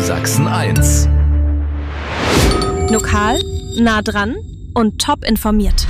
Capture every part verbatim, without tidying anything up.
Sachsen eins. Lokal, nah dran und top informiert.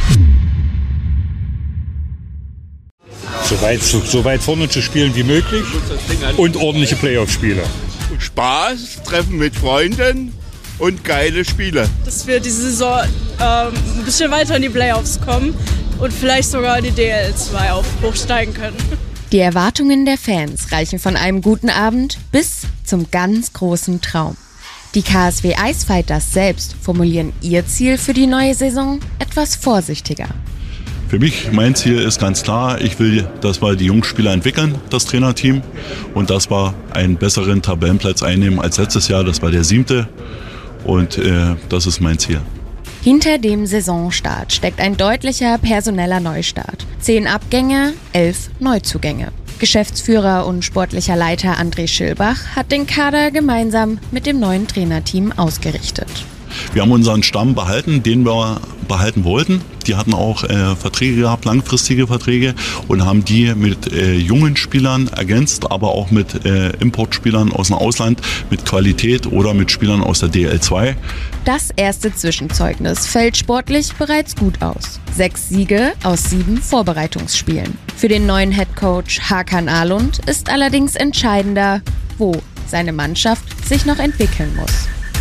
So weit, so, so weit vorne zu spielen wie möglich und ordentliche Playoff-Spiele. Spaß, Treffen mit Freunden und geile Spiele. Dass wir diese Saison ähm, ein bisschen weiter in die Playoffs kommen und vielleicht sogar in die D L zwei auf hochsteigen können. Die Erwartungen der Fans reichen von einem guten Abend bis zum ganz großen Traum. Die K S W Eisfighters selbst formulieren ihr Ziel für die neue Saison etwas vorsichtiger. Für mich, mein Ziel ist ganz klar, ich will, dass wir die Jungspieler entwickeln, das Trainerteam, und dass wir einen besseren Tabellenplatz einnehmen als letztes Jahr, das war der siebte, und äh, das ist mein Ziel. Hinter dem Saisonstart steckt ein deutlicher personeller Neustart. Zehn Abgänge, elf Neuzugänge. Geschäftsführer und sportlicher Leiter André Schilbach hat den Kader gemeinsam mit dem neuen Trainerteam ausgerichtet. Wir haben unseren Stamm behalten, den wir behalten wollten. Die hatten auch äh, Verträge gehabt, langfristige Verträge, und haben die mit äh, jungen Spielern ergänzt, aber auch mit äh, Importspielern aus dem Ausland, mit Qualität oder mit Spielern aus der D L zwei. Das erste Zwischenzeugnis fällt sportlich bereits gut aus. Sechs Siege aus sieben Vorbereitungsspielen. Für den neuen Headcoach Hakan Alund ist allerdings entscheidender, wo seine Mannschaft sich noch entwickeln muss.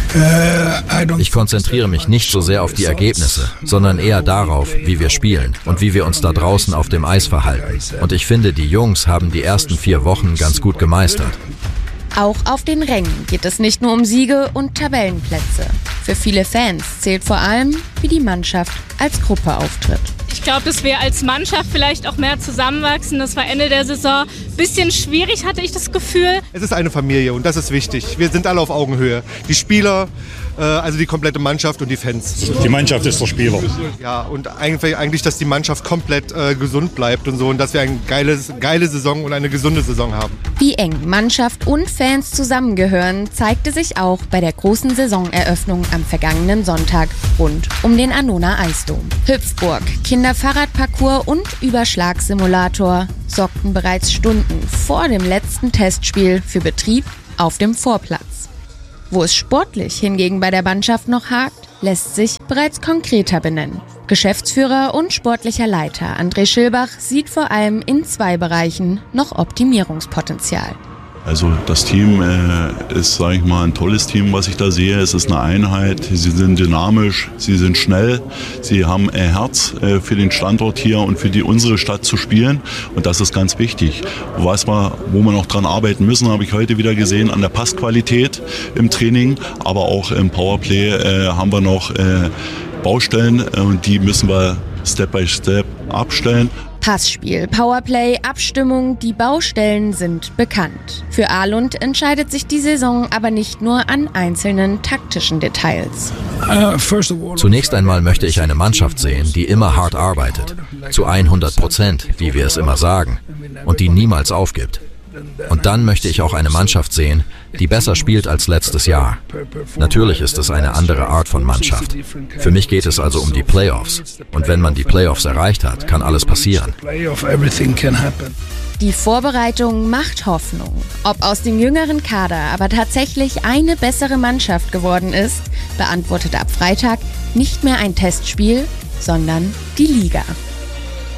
Ich konzentriere mich nicht so sehr auf die Ergebnisse, sondern eher darauf, wie wir spielen und wie wir uns da draußen auf dem Eis verhalten. Und ich finde, die Jungs haben die ersten vier Wochen ganz gut gemeistert. Auch auf den Rängen geht es nicht nur um Siege und Tabellenplätze. Für viele Fans zählt vor allem, wie die Mannschaft als Gruppe auftritt. Ich glaube, dass wir als Mannschaft vielleicht auch mehr zusammenwachsen. Das war Ende der Saison ein bisschen schwierig, hatte ich das Gefühl. Es ist eine Familie und das ist wichtig. Wir sind alle auf Augenhöhe. Die Spieler, äh, also die komplette Mannschaft und die Fans. Die Mannschaft ist der Spieler. Ja, und eigentlich, eigentlich dass die Mannschaft komplett äh, gesund bleibt und so, und dass wir eine geile, geile Saison und eine gesunde Saison haben. Wie eng Mannschaft und Fans zusammengehören, zeigte sich auch bei der großen Saisoneröffnung am vergangenen Sonntag rund um den Annona Eisdom. Hüpfburg, Kinderfahrradparcours und Überschlagssimulator sorgten bereits Stunden vor dem letzten Testspiel für Betrieb auf dem Vorplatz. Wo es sportlich hingegen bei der Mannschaft noch hakt, lässt sich bereits konkreter benennen. Geschäftsführer und sportlicher Leiter André Schilbach sieht vor allem in zwei Bereichen noch Optimierungspotenzial. Also das Team äh, ist, sage ich mal, ein tolles Team, was ich da sehe. Es ist eine Einheit, sie sind dynamisch, sie sind schnell, sie haben ein Herz äh, für den Standort hier und für die, unsere Stadt zu spielen, und das ist ganz wichtig. Was wir, wo wir noch dran arbeiten müssen, habe ich heute wieder gesehen, an der Passqualität im Training, aber auch im Powerplay äh, haben wir noch äh, Baustellen, äh, und die müssen wir Step by Step abstellen. Passspiel, Powerplay, Abstimmung, die Baustellen sind bekannt. Für Alund entscheidet sich die Saison aber nicht nur an einzelnen taktischen Details. Zunächst einmal möchte ich eine Mannschaft sehen, die immer hart arbeitet, zu hundert Prozent, wie wir es immer sagen, und die niemals aufgibt. Und dann möchte ich auch eine Mannschaft sehen, die besser spielt als letztes Jahr. Natürlich ist es eine andere Art von Mannschaft. Für mich geht es also um die Playoffs. Und wenn man die Playoffs erreicht hat, kann alles passieren. Die Vorbereitung macht Hoffnung. Ob aus dem jüngeren Kader aber tatsächlich eine bessere Mannschaft geworden ist, beantwortet ab Freitag nicht mehr ein Testspiel, sondern die Liga.